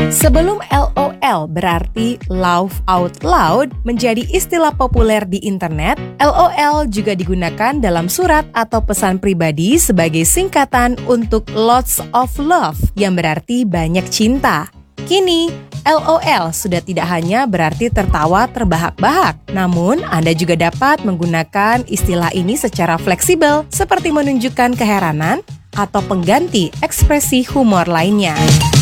Sebelum LOL berarti laugh out loud menjadi istilah populer di internet, LOL juga digunakan dalam surat atau pesan pribadi sebagai singkatan untuk lots of love yang berarti banyak cinta. Kini, LOL sudah tidak hanya berarti tertawa terbahak-bahak, namun Anda juga dapat menggunakan istilah ini secara fleksibel seperti menunjukkan keheranan atau pengganti ekspresi humor lainnya.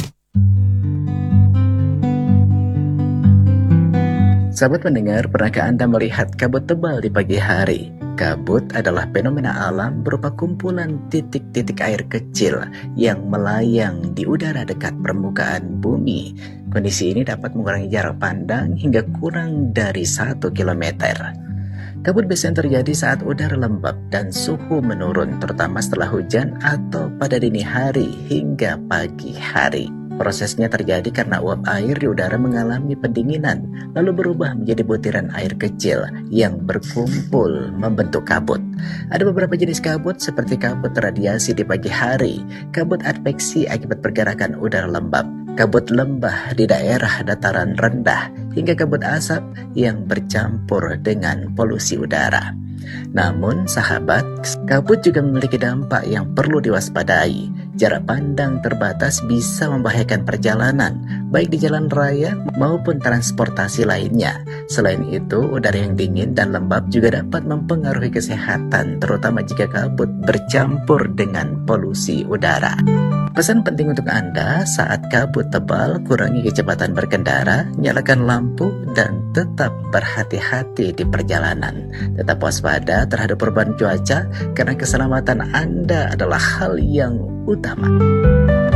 Sahabat pendengar, pernahkah Anda melihat kabut tebal di pagi hari? Kabut adalah fenomena alam berupa kumpulan titik-titik air kecil yang melayang di udara dekat permukaan bumi. Kondisi ini dapat mengurangi jarak pandang hingga kurang dari 1 kilometer. Kabut biasanya terjadi saat udara lembab dan suhu menurun, terutama setelah hujan atau pada dini hari hingga pagi hari. Prosesnya terjadi karena uap air di udara mengalami pendinginan, lalu berubah menjadi butiran air kecil yang berkumpul membentuk kabut. Ada beberapa jenis kabut seperti kabut radiasi di pagi hari, kabut adveksi akibat pergerakan udara lembab, kabut lembah di daerah dataran rendah, hingga kabut asap yang bercampur dengan polusi udara. Namun sahabat, kabut juga memiliki dampak yang perlu diwaspadai. Jarak pandang terbatas bisa membahayakan perjalanan, baik di jalan raya maupun transportasi lainnya. Selain itu, udara yang dingin dan lembab juga dapat mempengaruhi kesehatan, terutama jika kabut bercampur dengan polusi udara. Pesan penting untuk Anda saat kabut tebal, kurangi kecepatan berkendara, nyalakan lampu, dan tetap berhati-hati di perjalanan. Tetap waspada terhadap perubahan cuaca karena keselamatan Anda adalah hal yang utama.